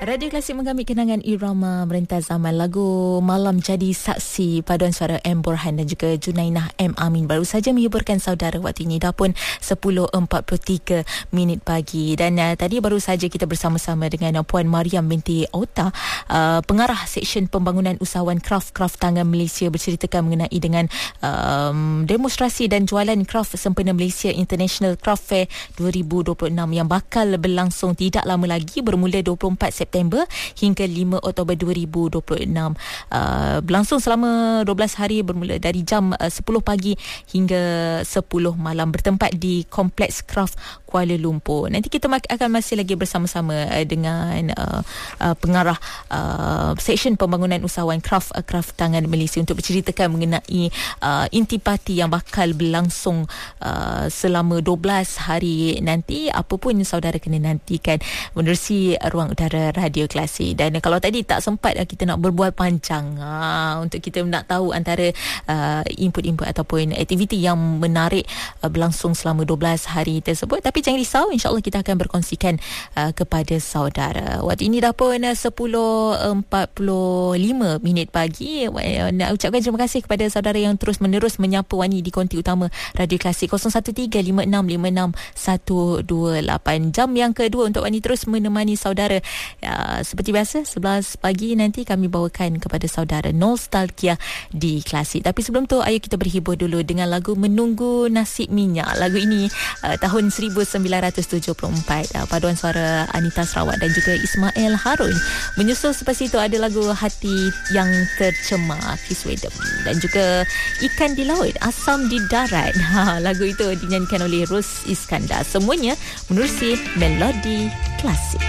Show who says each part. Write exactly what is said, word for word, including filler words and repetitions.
Speaker 1: Radio Klasik mengambil kenangan irama merentas zaman. Lagu Malam Jadi Saksi paduan suara M. Borhan dan juga Junainah M. Amin baru saja menghiburkan saudara. Waktu ini dah pun sepuluh empat puluh tiga minit pagi. Dan uh, tadi baru saja kita bersama-sama dengan uh, Puan Mariam binti Ota, uh, pengarah Seksyen Pembangunan Usahawan Kraf-Kraf Tangan Malaysia, berceritakan mengenai dengan um, demonstrasi dan jualan kraf sempena Malaysia International Craft Fair dua ribu dua puluh enam yang bakal berlangsung tidak lama lagi, bermula dua puluh empat September hingga lima Oktober dua ribu dua puluh enam. Uh, berlangsung selama dua belas hari, bermula dari jam uh, sepuluh pagi hingga sepuluh malam, bertempat di Kompleks Kraf Kuala Lumpur. Nanti kita akan masih lagi bersama-sama uh, dengan uh, uh, pengarah uh, Seksyen Pembangunan Usahawan Kraf uh, Kraf Tangan Malaysia untuk berceritakan mengenai uh, intipati yang bakal berlangsung uh, selama dua belas hari nanti. Apa pun saudara kena nantikan menerusi ruang udara Radio Klasik. Dan kalau tadi tak sempat kita nak berbual panjang ha, untuk kita nak tahu antara uh, input-input ataupun aktiviti yang menarik uh, berlangsung selama dua belas hari tersebut, tapi jangan risau, insyaAllah kita akan berkongsikan uh, kepada saudara. Waktu ini dah pun uh, sepuluh empat puluh lima minit pagi. uh, Nak ucapkan terima kasih kepada saudara yang terus menerus menyapa Wani di konti utama Radio Klasik kosong satu tiga lima enam lima enam satu dua lapan. Jam yang kedua untuk Wani terus menemani saudara. Ya, seperti biasa sebelas pagi nanti kami bawakan kepada saudara Nostalgia di Klasik. Tapi sebelum tu, ayo kita berhibur dulu dengan lagu Menunggu Nasib Minyak. Lagu ini uh, tahun seribu sembilan ratus tujuh puluh empat, uh, paduan suara Anita Sarawak dan juga Ismail Harun. Menyusul selepas itu ada lagu Hati Yang Tercemar Chris Wedem, dan juga Ikan di Laut Asam di Darat. Ha, lagu itu dinyanyikan oleh Ros Iskandar. Semuanya menerusi melodi klasik.